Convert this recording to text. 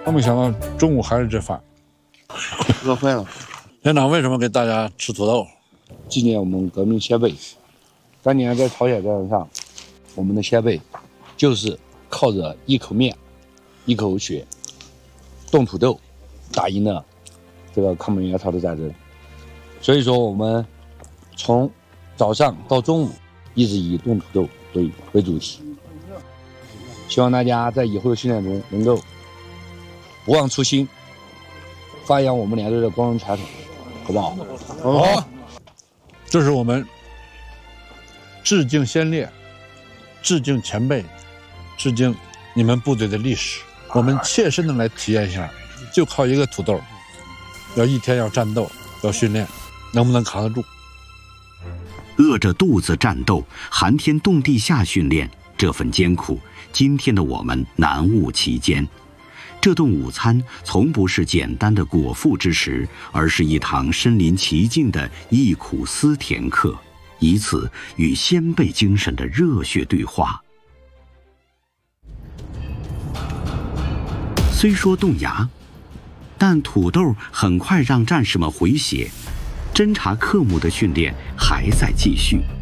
我没想到中午还是这饭， 饿坏了。 连长为什么给大家吃土豆？ 纪念我们革命先辈。当年在朝鲜战场上，我们的先辈就是靠着一口面、一口血，冻土豆，打赢了这个抗美援朝的战争。所以说，我们从早上到中午一直以冻土豆为主题。希望大家在以后的训练中能够不忘初心，发扬我们连队的光荣传统，好不好？ 好，这是我们致敬先烈、致敬前辈、致敬你们部队的历史。我们切身的来体验一下，就靠一个土豆，一天要战斗，要训练，能不能扛得住？ 饿着肚子战斗，寒天冻地下训练，这份艰苦，今天的我们难悟其间。这顿午餐从不是简单的果腹之食，而是一堂身临其境的忆苦思甜课，以此与先辈精神的热血对话。虽说冻牙，但土豆很快让战士们回血，侦察克木的训练还在继续。